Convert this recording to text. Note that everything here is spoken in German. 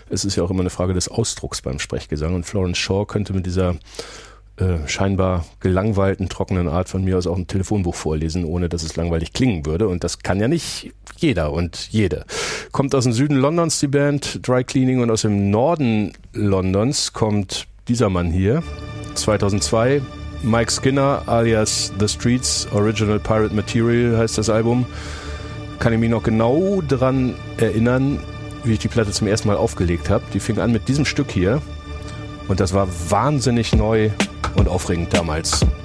es ist ja auch immer eine Frage des Ausdrucks beim Sprechgesang. Und Florence Shaw könnte mit dieser scheinbar gelangweilten, trockenen Art von mir aus auch ein Telefonbuch vorlesen, ohne dass es langweilig klingen würde. Und das kann ja nicht jeder und jede. Kommt aus dem Süden Londons die Band Dry Cleaning und aus dem Norden Londons kommt dieser Mann hier. 2002, Mike Skinner alias The Streets, Original Pirate Material heißt das Album. Kann ich mich noch genau dran erinnern, wie ich die Platte zum ersten Mal aufgelegt habe. Die fing an mit diesem Stück hier und das war wahnsinnig neu und aufregend damals.